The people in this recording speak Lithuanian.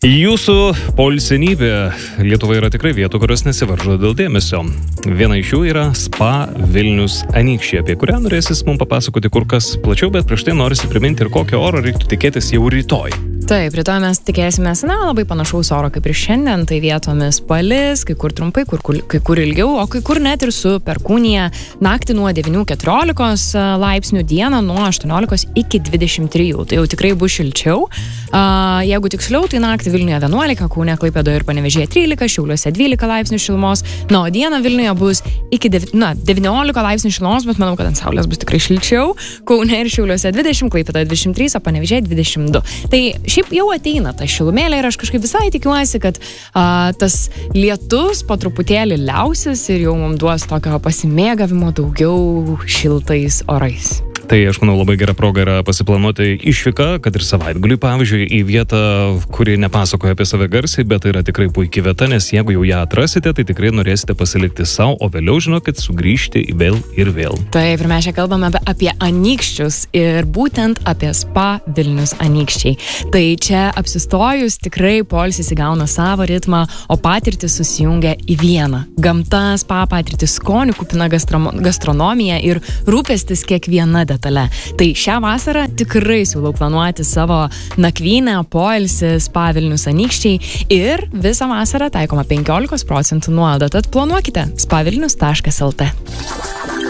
Jūsų poilsienybė. Lietuvoje yra tikrai vietų, kurios nesivaržo dėl dėmesio. Viena iš jų yra Spa Vilnius Anykščiai, apie kurią norėsis mums papasakoti kur kas plačiau, bet prieš tai norisi priminti ir kokio oro reiktų tikėtis jau rytoj. Taip, rytoj mes tikėsimės, labai panašaus oro kaip ir šiandien, tai vietomis palis, kai kur trumpai, kai kur ilgiau, o kai kur net ir su perkūnija, naktį nuo 9-14 laipsnių, dieną nuo 18 iki 23, tai jau tikrai bus šilčiau. Jeigu tiksliau, tai naktį Vilniuje 11, Kaune, Klaipėdoje ir Panevėžyje 13, Šiauliuose 12 laipsnių šilumos, o dieną Vilniuje bus iki 19 laipsnių šilumos, bet manau, kad ant saulės bus tikrai šilčiau, Kaune ir Šiauliuose 20, Klaipėdoje 23, o Panevėžyje 22. Tai šiaip jau ateina ta šilumėlė ir aš kažkaip visai tikiuosi, kad tas lietus po truputėlį liausis ir jau mums duos tokio pasimėgavimo daugiau šiltais orais. Tai aš manau labai gera proga yra pasiplanuoti išvyką, kad ir savaitgalį, pavyzdžiui, į vietą, kuri nepasakoja apie save garsiai, bet tai yra tikrai puikia vieta, nes jeigu jau ją atrasite, tai tikrai norėsite pasilikti savo, o vėliau žinokit sugrįžti vėl ir vėl. Taip, ir mes čia kalbame apie anykščius ir būtent apie Spa Vilnius Anykščiai. Tai čia apsistojus tikrai poilsis įgauna savo ritmą, o patirtis susijungia į vieną. Gamta, spa patirtis, skonių kupina gastronomija ir rūpestis kiekviena detale. Tai šią vasarą tikrai siūlau planuoti savo nakvynę, poilsį Spa Vilnius Anykščiai ir visą vasarą taikoma 15% nuolaida, tad planuokite spavilnius.lt.